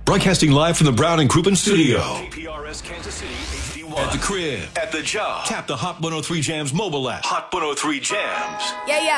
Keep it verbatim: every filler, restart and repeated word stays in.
Broadcasting live from the Brown and Crouppen studio. K P R S Kansas City, H D one. At the crib. At the job. Tap the Hot one oh three Jams mobile app. Hot one oh three Jams. Yeah, yeah.